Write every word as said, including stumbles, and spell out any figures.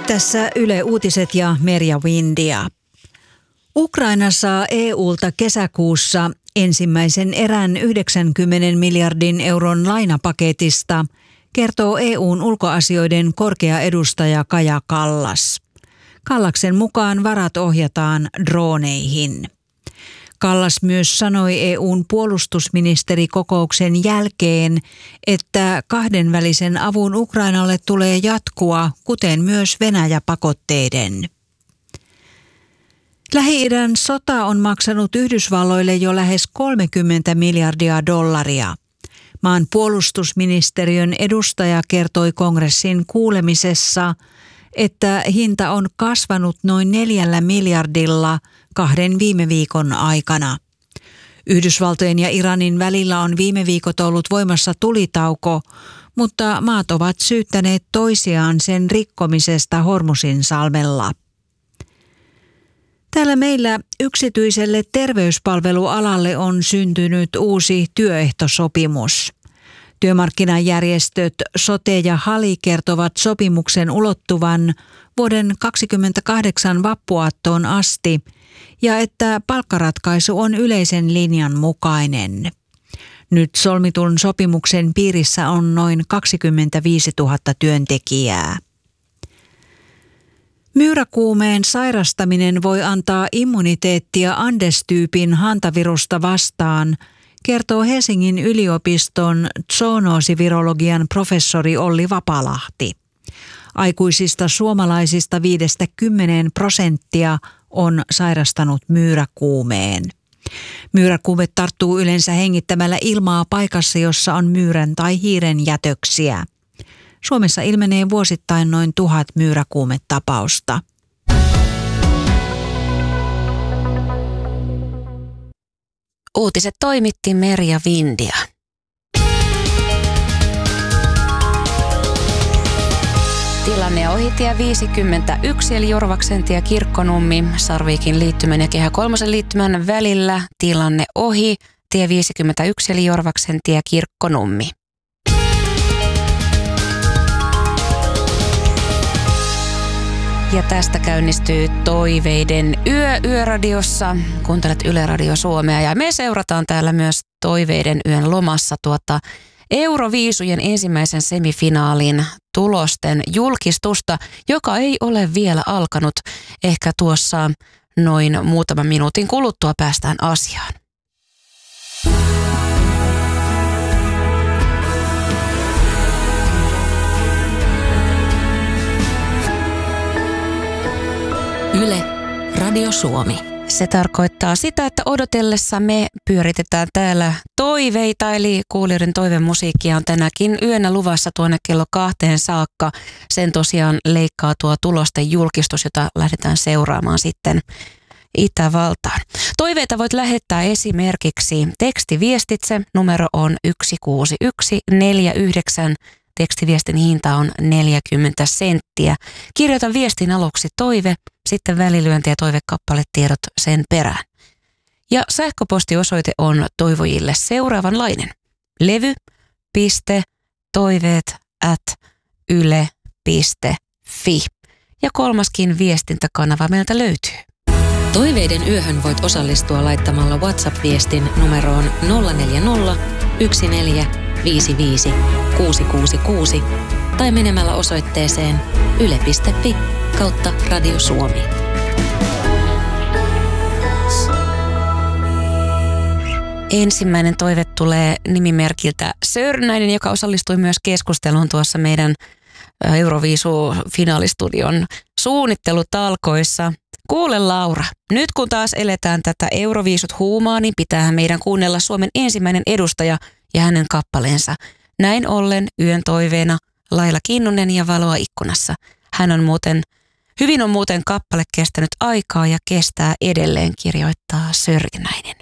Tässä Yle Uutiset ja Merja Windia. Ukraina saa E U:lta kesäkuussa ensimmäisen erän yhdeksänkymmentä miljardin euron lainapaketista, kertoo E U:n ulkoasioiden korkea edustaja Kaja Kallas. Kallaksen mukaan varat ohjataan drooneihin. Kallas myös sanoi E U:n puolustusministerikokouksen jälkeen, että kahdenvälisen avun Ukrainalle tulee jatkua, kuten myös Venäjä-pakotteiden. Lähi-idän sota on maksanut Yhdysvalloille jo lähes kolmekymmentä miljardia dollaria. Maan puolustusministeriön edustaja kertoi kongressin kuulemisessa, että hinta on kasvanut noin neljällä miljardilla kahden viime viikon aikana. Yhdysvaltojen ja Iranin välillä on viime viikot ollut voimassa tulitauko, mutta maat ovat syyttäneet toisiaan sen rikkomisesta Hormusin salmella. Täällä meillä yksityiselle terveyspalvelualalle on syntynyt uusi työehtosopimus. Työmarkkinajärjestöt Sote ja Hali kertovat sopimuksen ulottuvan vuoden kaksikymmentäkahdeksan vappuaattoon asti ja että palkkaratkaisu on yleisen linjan mukainen. Nyt solmitun sopimuksen piirissä on noin kaksikymmentäviisituhatta työntekijää. Myyräkuumeen sairastaminen voi antaa immuniteettia Andes-tyypin hantavirusta vastaan, kertoo Helsingin yliopiston zoonoosivirologian professori Olli Vapalahti. Aikuisista suomalaisista viidestä kymmeneen prosenttia on sairastanut myyräkuumeen. Myyräkuume tarttuu yleensä hengittämällä ilmaa paikassa, jossa on myyrän tai hiiren jätöksiä. Suomessa ilmenee vuosittain noin tuhat myyräkuumetapausta. Uutiset toimitti Merja Windia. Tilanne ohitie viisikymmentäyksi eli Jorvaksen tie Kirkkonummi, Sarviikin liittymän ja Kehä kolmosen liittymän välillä. Tilanne ohi, tie viisikymmentäyksi eli Jorvaksen tie Kirkkonummi. Ja tästä käynnistyy Toiveiden yö Yöradiossa. Kuuntelet Yle Radio Suomea ja me seurataan täällä myös Toiveiden yön lomassa tuota Euroviisujen ensimmäisen semifinaalin tulosten julkistusta, joka ei ole vielä alkanut. Ehkä tuossa noin muutaman minuutin kuluttua päästään asiaan. Yle Radio Suomi. Se tarkoittaa sitä, että odotellessa me pyöritetään täällä toiveita, eli kuulijoiden toivemusiikkia on tänäkin yönä luvassa tuonne kello kahteen saakka. Sen tosiaan leikkaa tuo tulosten julkistus, jota lähdetään seuraamaan sitten Itävaltaan. Toiveita voit lähettää esimerkiksi tekstiviestitse. Numero on yksi kuusi yksi neljä yhdeksän. Tekstiviestin hinta on neljäkymmentä senttiä. Kirjoita viestin aluksi toive, sitten välilyönti ja toivekappaletiedot sen perään. Ja sähköpostiosoite on toivojille seuraavanlainen. levy piste toiveet at yle piste fi. Ja kolmaskin viestintäkanava meiltä löytyy. Toiveiden yöhön voit osallistua laittamalla WhatsApp-viestin numeroon nolla neljä nolla yksi neljä viisi viisi kuusi kuusi kuusi tai menemällä osoitteeseen yle piste fi kautta Radio Suomi. Ensimmäinen toive tulee nimimerkiltä Sörnäinen, joka osallistui myös keskusteluun tuossa meidän Euroviisu-finaalistudion suunnittelutalkoissa. Kuule Laura, nyt kun taas eletään tätä Euroviisut huumaa, niin pitää meidän kuunnella Suomen ensimmäinen edustaja ja hänen kappaleensa. Näin ollen yön toiveena Laila Kinnunen ja Valoa ikkunassa. Hän on muuten, hyvin on muuten kappale kestänyt aikaa ja kestää edelleen, kirjoittaa Sörnäinen.